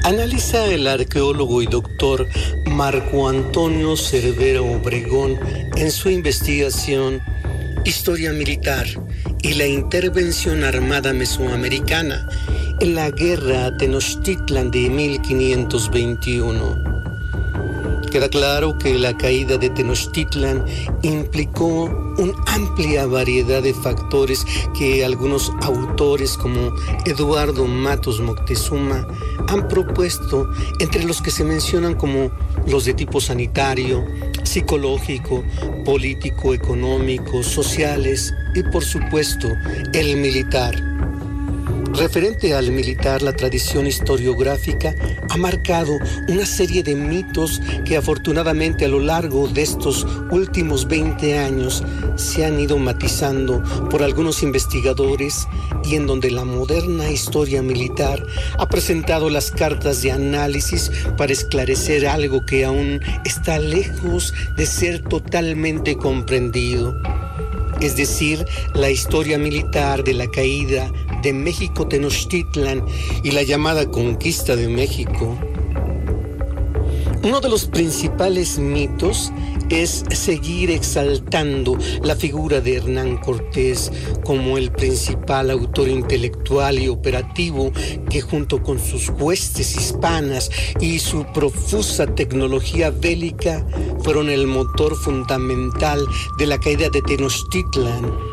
Analiza el arqueólogo y doctor Marco Antonio Cervera Obregón en su investigación Historia Militar y la Intervención Armada Mesoamericana en la Guerra a Tenochtitlan de 1521. Queda claro que la caída de Tenochtitlan implicó una amplia variedad de factores que algunos autores como Eduardo Matos Moctezuma han propuesto, entre los que se mencionan como los de tipo sanitario, psicológico, político, económico, sociales y por supuesto el militar. Referente al militar, la tradición historiográfica ha marcado una serie de mitos que afortunadamente a lo largo de estos últimos 20 años se han ido matizando por algunos investigadores y en donde la moderna historia militar ha presentado las cartas de análisis para esclarecer algo que aún está lejos de ser totalmente comprendido. Es decir, la historia militar de la caída de México Tenochtitlan y la llamada conquista de México. Uno de los principales mitos es seguir exaltando la figura de Hernán Cortés como el principal autor intelectual y operativo que junto con sus huestes hispanas y su profusa tecnología bélica fueron el motor fundamental de la caída de Tenochtitlan.